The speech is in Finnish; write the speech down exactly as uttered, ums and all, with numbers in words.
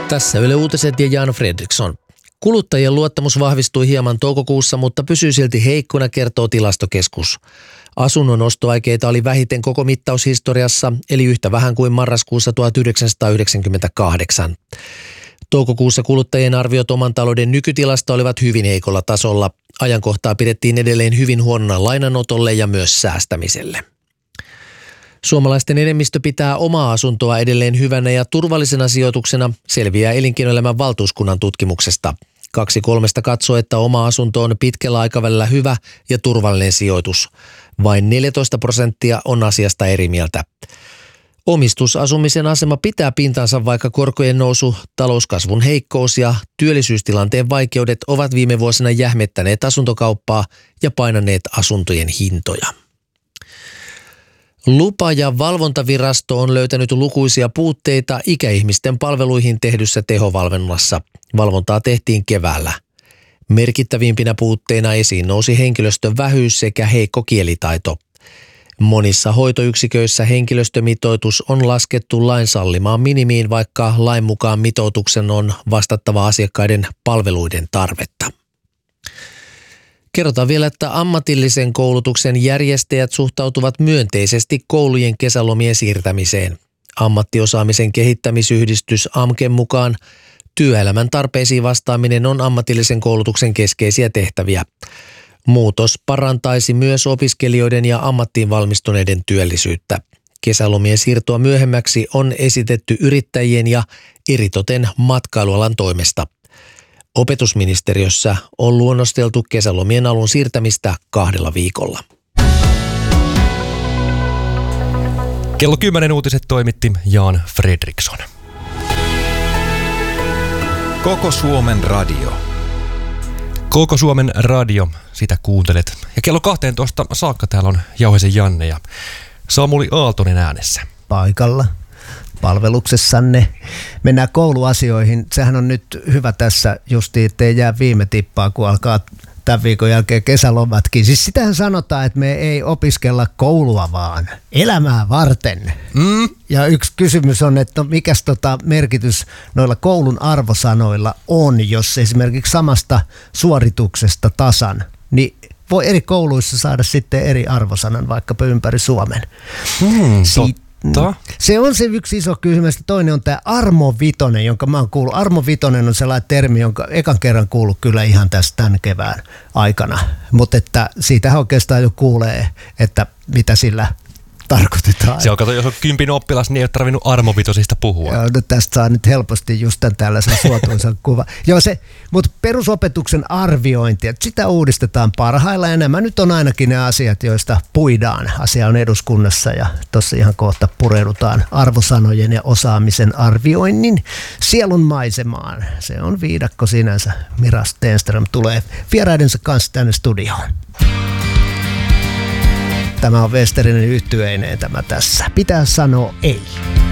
Tässä Yle Uutiset ja Jan Fredriksson. Kuluttajien luottamus vahvistui hieman toukokuussa, mutta pysyy silti heikkona, kertoo Tilastokeskus. Asunnon ostoaikeita oli vähiten koko mittaushistoriassa, eli yhtä vähän kuin marraskuussa tuhatyhdeksänsataayhdeksänkymmentäkahdeksan. Toukokuussa kuluttajien arviot oman talouden nykytilasta olivat hyvin heikolla tasolla. Ajankohtaa pidettiin edelleen hyvin huonona lainanotolle ja myös säästämiselle. Suomalaisten enemmistö pitää omaa asuntoa edelleen hyvänä ja turvallisena sijoituksena, selviää Elinkeinoelämän valtuuskunnan tutkimuksesta. Kaksi kolmesta katsoo, että oma asunto on pitkällä aikavälillä hyvä ja turvallinen sijoitus. Vain neljätoista prosenttia on asiasta eri mieltä. Omistusasumisen asema pitää pintansa, vaikka korkojen nousu, talouskasvun heikkous ja työllisyystilanteen vaikeudet ovat viime vuosina jähmettäneet asuntokauppaa ja painaneet asuntojen hintoja. Lupa- ja valvontavirasto on löytänyt lukuisia puutteita ikäihmisten palveluihin tehdyssä tehovalvonnassa. Valvontaa tehtiin keväällä. Merkittävimpinä puutteina esiin nousi henkilöstön vähyys sekä heikko kielitaito. Monissa hoitoyksiköissä henkilöstömitoitus on laskettu lain sallimaan minimiin, vaikka lain mukaan mitoituksen on vastattava asiakkaiden palveluiden tarvetta. Kerrotaan vielä, että ammatillisen koulutuksen järjestäjät suhtautuvat myönteisesti koulujen kesälomien siirtämiseen. Ammattiosaamisen kehittämisyhdistys A M Ken mukaan työelämän tarpeisiin vastaaminen on ammatillisen koulutuksen keskeisiä tehtäviä. Muutos parantaisi myös opiskelijoiden ja ammattiin valmistuneiden työllisyyttä. Kesälomien siirtoa myöhemmäksi on esitetty yrittäjien ja eritoten matkailualan toimesta. Opetusministeriössä on luonnosteltu kesälomien alun siirtämistä kahdella viikolla. Kello kymmenen uutiset toimitti Jan Fredriksson. Koko Suomen radio. Koko Suomen radio, sitä kuuntelet. Ja kello kahteentoista saakka täällä on Jauhisen Janne ja Samuli Aaltonen äänessä. Paikalla. Palveluksessanne. Mennään kouluasioihin. Sehän on nyt hyvä tässä justiin, ettei jää viime tippaa, kun alkaa tämän viikon jälkeen kesälomatkin. Siis sitähän sanotaan, että me ei opiskella koulua vaan elämää varten. Mm. Ja yksi kysymys on, että mikäs tota merkitys noilla koulun arvosanoilla on, jos esimerkiksi samasta suorituksesta tasan, niin voi eri kouluissa saada sitten eri arvosanan vaikkapa ympäri Suomen. Mm, Siit- Se on se yksi iso kysymys. Toinen on tämä armovitonen, jonka mä oon kuullut. Armovitonen on sellainen termi, jonka ekan kerran kuullut kyllä ihan tässä tämän kevään aikana. Mutta että siitähän oikeastaan jo kuulee, että mitä sillä tarkoitetaan. Se on, kato, jos on kympin oppilas, niin ei ole tarvinnut armovitosista puhua. Joo, no tästä saa nyt helposti just tämän tällaisen suotuisan kuva. Joo, se, mutta perusopetuksen arviointi, että sitä uudistetaan parhaillaan. Ja nämä nyt on ainakin ne asiat, joista puidaan. Asia on eduskunnassa ja tuossa ihan kohta pureudutaan arvosanojen ja osaamisen arvioinnin sielun maisemaan. Se on viidakko sinänsä. Mira Stenström tulee vieraidensa kanssa tänne studioon. Tämä on Westerinen yhtyeineen tämä tässä. Pitää sanoa ei.